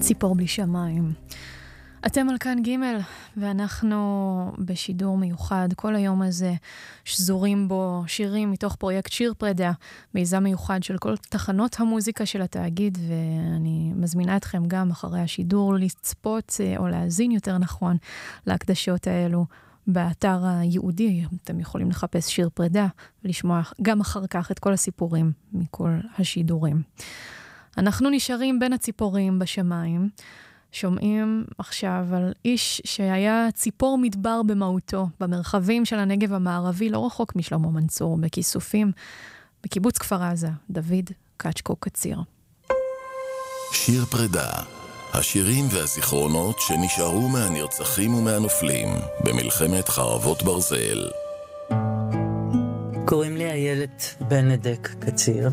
ציפור בלי שמיים. אתם על כאן ג' ואנחנו בשידור מיוחד. כל היום הזה שזורים בו שירים מתוך פרויקט שיר פרידה, מיזם מיוחד של כל תחנות המוזיקה של התאגיד, ואני מזמינה אתכם גם אחרי השידור לצפות או להאזין יותר נכון להקדשות האלו באתר הייעודי. אתם יכולים לחפש שיר פרידה ולשמוע גם אחר כך את כל הסיפורים מכל השידורים. אנחנו נשארים בין הציפורים בשמיים, שומעים עכשיו על איש שהיה ציפור מדבר במהותו, במרחבים של הנגב המערבי, לא רחוק משלמה מנצור, בכיסופים, בקיבוץ כפר עזה, דוד קצ'קו קציר. שיר פרידה, השירים והזיכרונות שנשארו מהנרצחים ומהנופלים במלחמת חרבות ברזל. קוראים לי איילת בנדק קציר.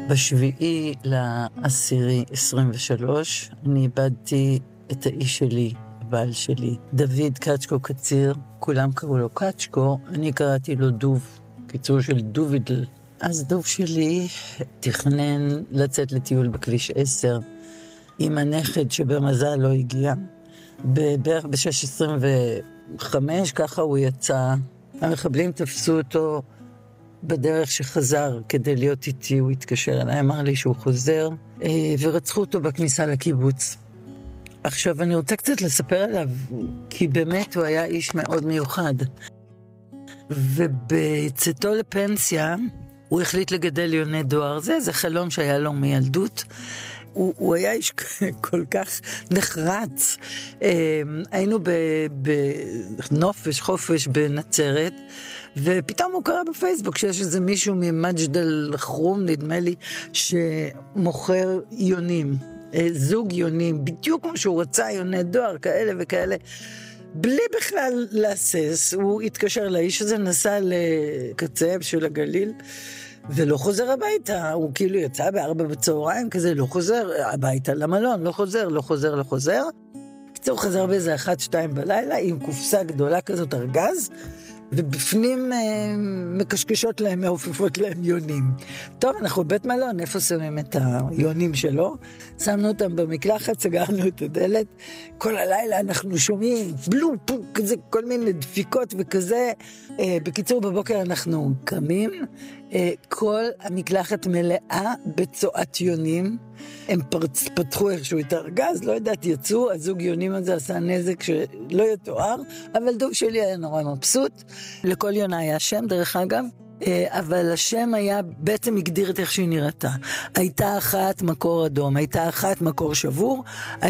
ב7/10/23 אני איבדתי את האיש שלי, הבעל שלי, דוד קצ'קו קציר. כולם קראו לו קצ'קו, אני קראתי לו דוב, קיצור של דובידל. אז דוב שלי תכנן לצאת לטיול בכביש 10 עם הנכד שבמזל לא הגיע. בערך ב6:25 ככה הוא יצא. המחבלים תפסו אותו בדרך שחזר כדי להיות איתי. הוא התקשר אליי, אמר לי שהוא חוזר, ורצחו אותו בכניסה לקיבוץ. עכשיו אני רוצה קצת לספר עליו, כי באמת הוא היה איש מאוד מיוחד. ובצאתו לפנסיה הוא החליט לגדל יוני דואר. זה חלום שהיה לו מילדות. הוא היה איש כל כך נחרץ. היינו בנופש, חופש בנצרת, ופתאום הוא קרא בפייסבוק שיש איזה מישהו ממג'ד אל-כרום, נדמה לי, שמוכר יונים, זוג יונים, בדיוק כמו שהוא רצה, יוני דואר, כאלה וכאלה. בלי בכלל להסס, הוא התקשר לאיש הזה, נסע לקצה של הגליל, ולא חוזר הביתה. הוא כאילו יצא ב4 בצהריים כזה, לא חוזר הביתה למלון, לא חוזר. קצור חזר באיזה 1-2 בלילה, עם קופסה גדולה כזאת, ארגז, ובפנים מקשקשות להם, מעופפות להם יונים. טוב, אנחנו בבית מלון, איפה שמים את היונים שלו? שמנו אותם במקלחת, סגרנו את הדלת, כל הלילה אנחנו שומעים בלום, פום, כזה, כל מיני דפיקות וכזה. בקיצור, בבוקר אנחנו קמים, כל המקלחת מלאה בצועת יונים. הם פתחו איכשהו את הארגז, לא יודעת, יצאו, הזוג יונים הזה עשה נזק שלא יתואר, אבל דוב שלי היה נורא מבסוט. לכל יונה היה שם, דרך אגב, אבל השם היה, בעצם הגדיר את איך שהיא נראתה. הייתה אחת מקור אדום, הייתה אחת מקור שבור,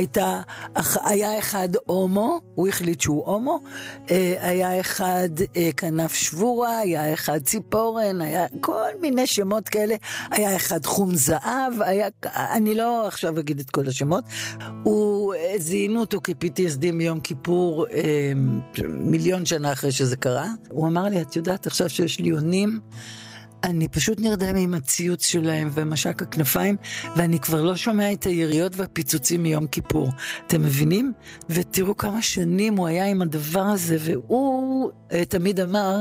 היה אחד הומו, הוא החליט שהוא הומו, היה אחד כנף שבורה, היה אחד ציפורן, היה כל מיני שמות כאלה, היה אחד חום זהב, אני לא עכשיו אגיד את כל השמות. הוא זיהינו אותו כ-PTSD מיום כיפור, 1,000,000 שנה אחרי שזה קרה. הוא אמר לי, את יודעת עכשיו שיש לי יונים, אני פשוט נרדם עם הציוץ שלהם ומשק הכנפיים, ואני כבר לא שומע את היריות והפיצוצים מיום כיפור. אתם מבינים? ותראו כמה שנים הוא היה עם הדבר הזה, והוא תמיד אמר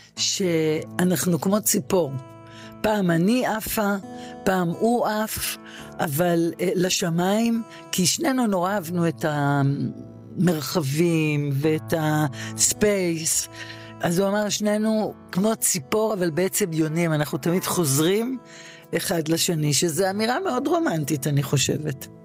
שאנחנו כמו ציפור. פעם אני עפה, פעם הוא עף, אבל לשמיים, כי שנינו נורא אהבנו את המרחבים ואת הספייס. אז הוא אמר, שנינו כמו ציפור, אבל בעצם יונים, אנחנו תמיד חוזרים אחד לשני, שזו אמירה מאוד רומנטית, אני חושבת.